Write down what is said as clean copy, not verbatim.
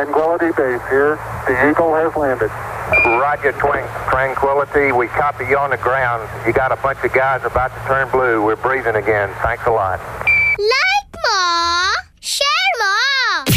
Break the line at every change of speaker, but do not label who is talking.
Tranquility Base here. The Eagle has landed.
Roger, Tranquility. We copy you on the ground. You got a bunch of guys about to turn blue. We're breathing again. Thanks a lot.